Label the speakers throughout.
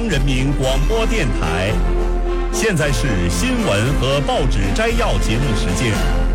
Speaker 1: 人民广播电台，现在是新闻和报纸摘要节目时间。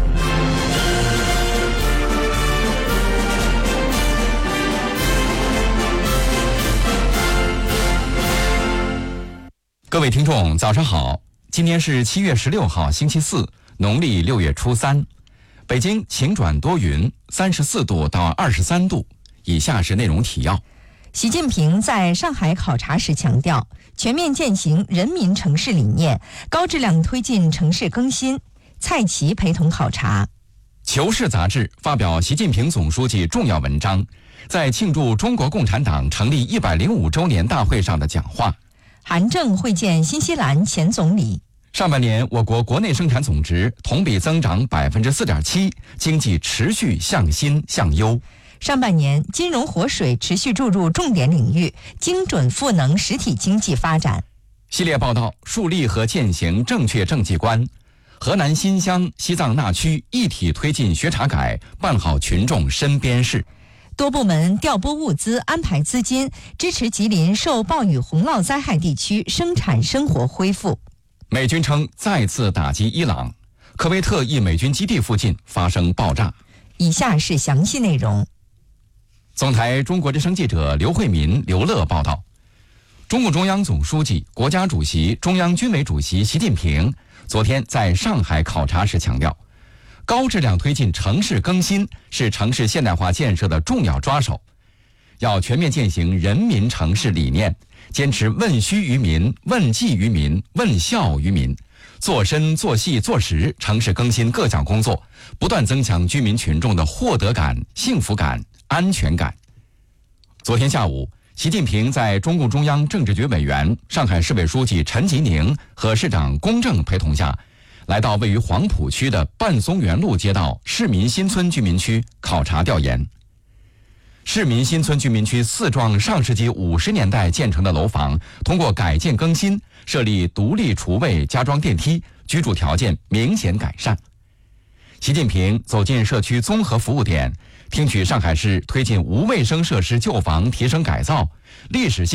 Speaker 2: 各位听众，早上好！今天是7月16号，星期四，农历6月初3。北京晴转多云，34度到23度。以下是内容提要。
Speaker 3: 习近平在上海考察时强调，全面践行人民城市理念，高质量推进城市更新。蔡奇陪同考察。
Speaker 2: 求是杂志发表习近平总书记重要文章，在庆祝中国共产党成立105周年大会上的讲话。
Speaker 3: 韩正会见新西兰前总理。
Speaker 2: 上半年，我国国内生产总值同比增长4.7%，经济持续向新向优。
Speaker 3: 上半年，金融活水持续注入重点领域，精准赋能实体经济发展。
Speaker 2: 系列报道树立和践行正确政绩观。河南新乡、西藏那区一体推进学查改，办好群众身边事。
Speaker 3: 多部门调拨物资，安排资金，支持吉林受暴雨洪涝灾害地区生产生活恢复。
Speaker 2: 美军称再次打击伊朗，科威特一美军基地附近发生爆炸。
Speaker 3: 以下是详细内容。
Speaker 2: 总台中国之声记者刘慧民、刘乐报道，中共中央总书记、国家主席、中央军委主席习近平昨天在上海考察时强调，高质量推进城市更新是城市现代化建设的重要抓手，要全面践行人民城市理念，坚持问需于民、问计于民、问效于民，做深做细做实城市更新各项工作，不断增强居民群众的获得感、幸福感、安全感。昨天下午，习近平在中共中央政治局委员、上海市委书记陈吉宁和市长龚正陪同下，来到位于黄浦区的半松园路街道市民新村居民区考察调研。市民新村居民区4幢上世纪50年代建成的楼房，通过改建更新，设立独立厨卫加装电梯，居住条件明显改善。习近平走进社区综合服务点，听取上海市推进无卫生设施旧房提升改造、历史性